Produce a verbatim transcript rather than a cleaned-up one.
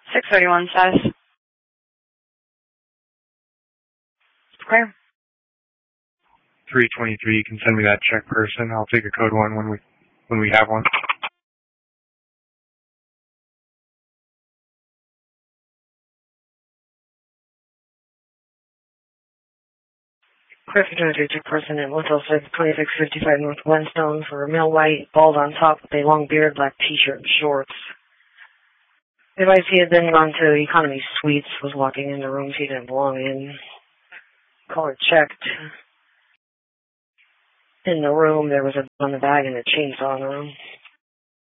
six thirty-one status. Okay. three twenty-three, you can send me that check person. I'll take a code one when we when we have one. Griffin twenty-three, check person in one oh six, twenty-six fifty-five North Whenstone for male white, bald on top with a long beard, black t-shirt and shorts. Advice he had then gone to economy suites, was walking into rooms he didn't belong in. Caller checked. In the room, there was a gun on the bag and a chainsaw in the room.